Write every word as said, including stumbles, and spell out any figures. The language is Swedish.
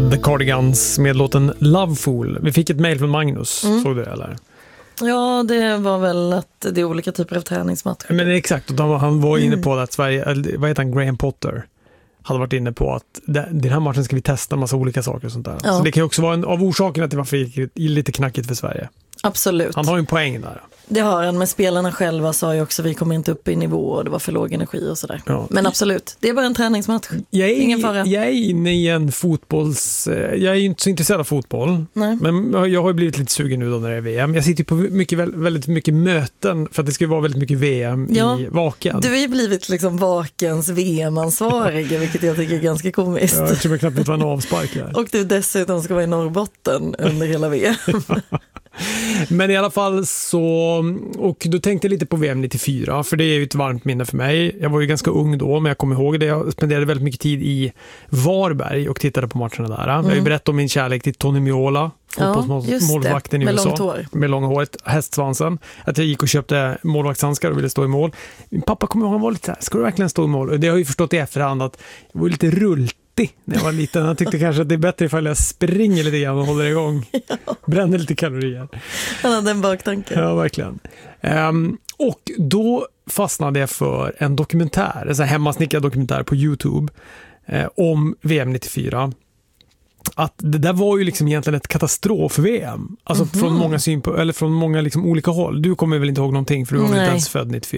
The Cardigans med låten Lovefool. Vi fick ett mejl från Magnus, mm. såg du det eller? Ja, det var väl att det är olika typer av träningsmatcher. Men exakt, och han var inne på att Sverige, vad heter han, Graham Potter hade varit inne på att den här matchen ska vi testa en massa olika saker och sånt där. Ja. Så det kan ju också vara en av orsakerna till varför det är lite knackigt för Sverige. Absolut. Han har ju en poäng där. Det har han, men spelarna själva sa ju också att vi kommer inte upp i nivå och det var för låg energi och sådär. Ja. Men absolut, det är bara en träningsmatch. Jag är, Ingen fara. Jag är inne i en fotbolls... Jag är ju inte så intresserad av fotboll. Nej. Men jag har ju blivit lite sugen nu då när det är V M. Jag sitter på mycket, väldigt mycket möten för att det ska vara väldigt mycket V M ja, i Vaken. Du har ju blivit liksom Vakens V M-ansvarig, vilket jag tycker är ganska komiskt. Ja, jag tror jag knappt vet vad en avspark är. Och du dessutom ska vara i Norrbotten under hela V M. Men i alla fall så, och då tänkte jag lite på V M nittiofyra, för det är ju ett varmt minne för mig. Jag var ju ganska ung då, men jag kommer ihåg det. Jag spenderade väldigt mycket tid i Varberg och tittade på matcherna där. Mm. Jag har ju berättat om min kärlek till Tony Meola, fotbollsmålvakten ja, i U S A. Långt hår. Med långt håret, hästsvansen. Att jag gick och köpte målvaktshandskar och ville stå i mål. Min pappa kommer ihåg, han var lite så här, ska du verkligen stå i mål? Och det har jag ju förstått i efterhand att jag var lite rullt när jag var liten. Jag tyckte kanske att det är bättre ifall jag springer lite grann och håller igång. Ja. Bränner lite kalorier. Han hade en baktanke. Ja, verkligen. Um, och då fastnade jag för en dokumentär, en sån här hemmasnickad dokumentär på YouTube eh, om V M nittiofyra. Att det där var ju liksom egentligen ett katastrof-V M. Alltså mm-hmm. från många synpunkter, eller från många liksom olika håll. Du kommer väl inte ihåg någonting för du var väl inte ens född nittiofyra.